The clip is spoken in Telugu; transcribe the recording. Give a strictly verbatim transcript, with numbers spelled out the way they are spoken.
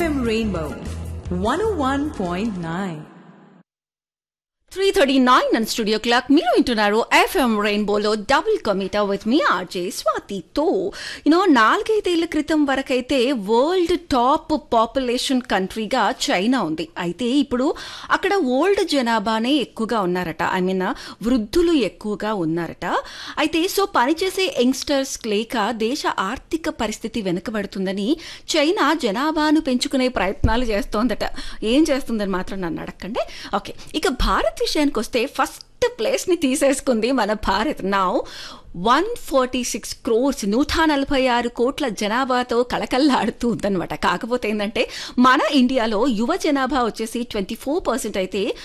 FM rainbow one oh one point nine. Three thirty nine and studio clock. మీరు వింటున్నారు FM రెయిన్బోలో double కమిటా with me RJ స్వాతితో. You know నాలుగైదేళ్ల క్రితం వరకైతే వరల్డ్ టాప్ పాపులేషన్ కంట్రీగా చైనా ఉంది. అయితే ఇప్పుడు అక్కడ ఓల్డ్ జనాభానే ఎక్కువగా ఉన్నారట. ఐ మీన్ వృద్ధులు ఎక్కువగా ఉన్నారట. అయితే సో పనిచేసే యంగ్స్టర్స్ లేక దేశ ఆర్థిక పరిస్థితి వెనుకబడుతుందని చైనా జనాభాను పెంచుకునే ప్రయత్నాలు చేస్తోందట. ఏం చేస్తుందని మాత్రం నన్ను అడగండి. ఓకే, ఇక భారత్ విషయానికి వస్తే ఫస్ట్ ప్లేస్ ని తీసేసుకుంది మన Bharat. Now one forty six crores నూట నలభై ఆరు కోట్ల జనాభాతో కళకళలాడుతూ ఉందన్నమాట. కాకపోతే ఏంటంటే మన ఇండియాలో యువ జనాభా వచ్చేసి ట్వంటీ ఫోర్ పర్సెంట్ అయితే